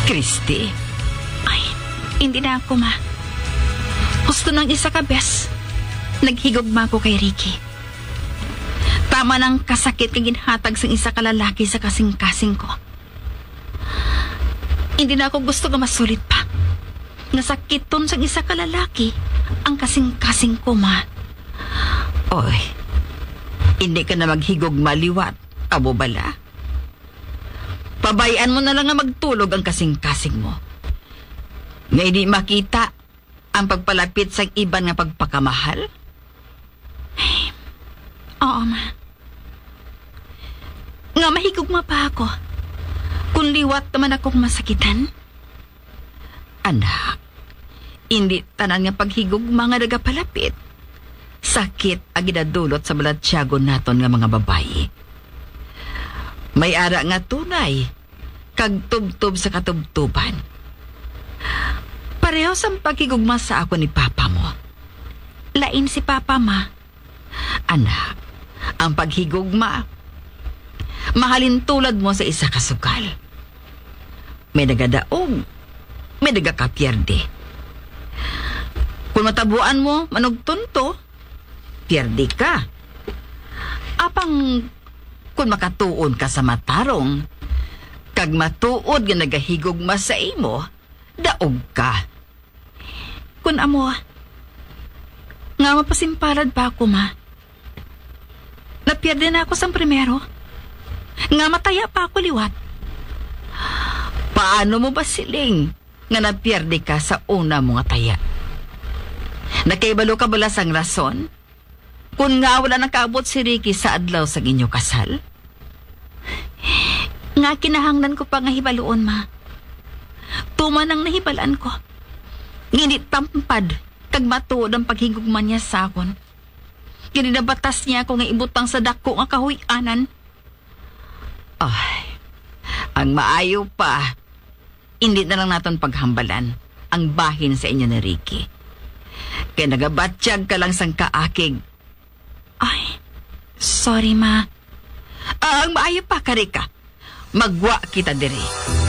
Christy? Ay, hindi na ako, ma. Gusto ng isa ka, bes. Naghigugma ko kay Ricky. Tama ng kasakit kang ginhatag sa isa ka lalaki sa kasing-kasing ko. Hindi na ako gusto nga masulit pa. Nasakiton sa isa ka lalaki ang kasing-kasing ko, ma. Oy, hindi ka na maghigugma liwat, abo bala. Pabayaan mo na lang nga magtulog ang kasing-kasing mo. Nga hindi makita ang pagpalapit sa iban nga pagpakamahal? Ay, oo, ma. Nga mahigugma pa ako. Kung liwat naman akong masakitan. Anak, hindi tanan nga paghigugma nga nagapalapit. Sakit ang ginadulot sa balatyago naton nga mga babayi. May ara nga tunay, kag tubtub sa katubtuban. Pareho sa paghigugma sa ako ni Papa mo. Lain si Papa, ma. Anak, ang paghigugma, mahalin tulad mo sa isa kasugal. May nagadaog, may nagakapyerde. Kung matabuan mo, manugtunto, pierde ka. Apang kung makatuon ka sa matarong, kag matuod nga nagahigugma sa imo, daog ka. Kung amo, nga mapasimpalad pa ako, ma. Napierde na ako sa primero. Nga mataya pa ako liwat. Paano mo ba siling nga napierde ka sa una mong taya? Nakaibalo ka bala sang rason? Kung nga wala nakaabot si Ricky sa adlaw sa inyo kasal? Nga kinahanglan ko pa nga hibaluon, ma. Tuman ang nahibalaan ko. Nginit tampad, kag matuod ang paghigugma niya sa akon. Kininabatas niya ako nga ibutang sa dako nga kahuy-anan. Ay, ang maayo pa, hindi na lang natin paghambalan ang bahin sa inyo ni Ricky. Kaya nagabatsyag ka lang sang kaakig. Ay, sorry, ma. Ang maayo pa, Karika. Magwa kita diri.